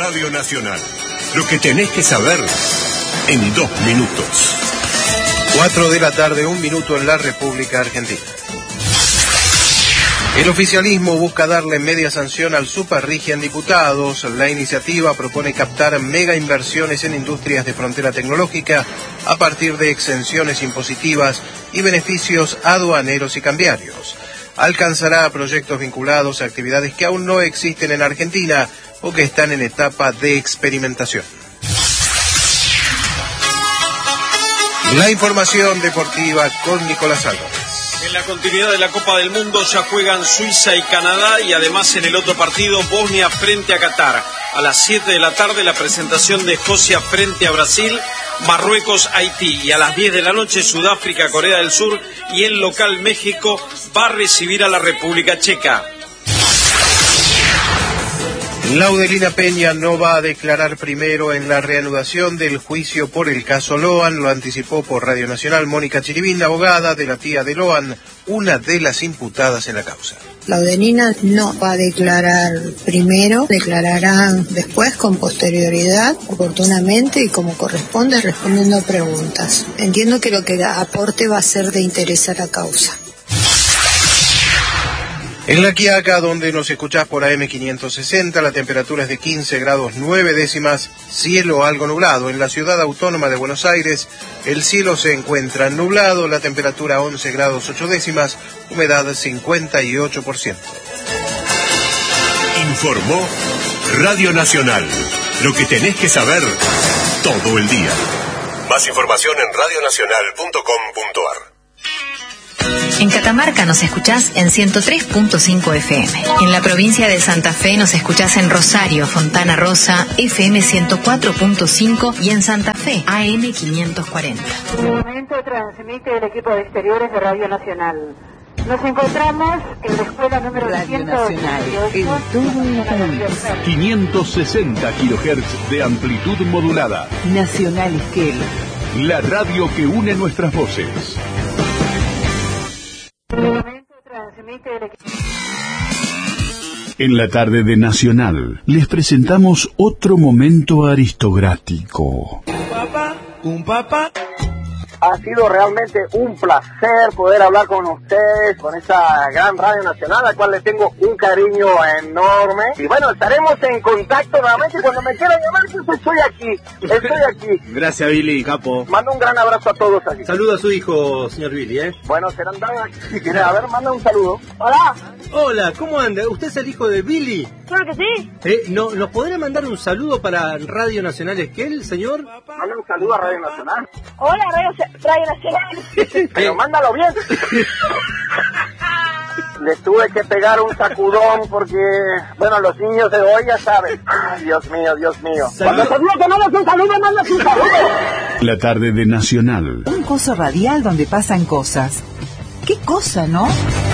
Radio Nacional. Lo que tenés que saber en 2 minutos. 4 de la tarde, 1 minuto en la República Argentina. El oficialismo busca darle media sanción al Superrigi en diputados. La iniciativa propone captar mega inversiones en industrias de frontera tecnológica a partir de exenciones impositivas y beneficios aduaneros y cambiarios. Alcanzará proyectos vinculados a actividades que aún no existen en Argentina o que están en etapa de experimentación. La información deportiva con Nicolás Álvarez. En la continuidad de la Copa del Mundo ya juegan Suiza y Canadá y además en el otro partido Bosnia frente a Qatar. A las 7 de la tarde la presentación de Escocia frente a Brasil, Marruecos, Haití, y a las 10 de la noche Sudáfrica, Corea del Sur, y el local México va a recibir a la República Checa. Laudelina Peña no va a declarar primero en la reanudación del juicio por el caso Loan, lo anticipó por Radio Nacional Mónica Chirivín, abogada de la tía de Loan, una de las imputadas en la causa. Laudelina no va a declarar primero, declarará después con posterioridad, oportunamente y como corresponde, respondiendo a preguntas. Entiendo que lo que aporte va a ser de interés a la causa. En La Quiaca, donde nos escuchás por AM560, la temperatura es de 15 grados 9 décimas, cielo algo nublado. En la ciudad autónoma de Buenos Aires, el cielo se encuentra nublado, la temperatura 11 grados 8 décimas, humedad 58%. Informó Radio Nacional. Lo que tenés que saber todo el día. Más información en radionacional.com.ar. En Catamarca nos escuchás en 103.5 FM. En la provincia de Santa Fe nos escuchás en Rosario, Fontana Rosa, FM 104.5 y en Santa Fe, AM 540. En este momento transmite el equipo de exteriores de Radio Nacional. Nos encontramos en la escuela número Radio Nacional, en todo el país. 560 kHz de amplitud modulada. Nacional Esquel. La radio que une nuestras voces. En la tarde de Nacional les presentamos otro momento aristocrático. Un papá. Ha sido realmente un placer poder hablar con ustedes, con esta gran Radio Nacional, a la cual le tengo un cariño enorme. Y bueno, estaremos en contacto nuevamente. Cuando me quieran llamar, pues estoy aquí. Gracias, Billy, capo. Mando un gran abrazo a todos aquí. Saluda a su hijo, señor Billy, Bueno, serán dados aquí. Si quiere, a ver, manda un saludo. Hola. Hola, ¿cómo anda? ¿Usted es el hijo de Billy? Claro que sí. ¿Nos podrá mandar un saludo para Radio Nacional Esquel, señor? Manda un saludo a Radio Nacional. Hola, Radio Nacional. Pero mándalo bien. Les tuve que pegar un sacudón porque, bueno, los niños de hoy ya saben. Ay, Dios mío. Cuando te digo que mandas un saludo, mandas un saludo. La tarde de Nacional. Un coso radial donde pasan cosas. ¿Qué cosa, no?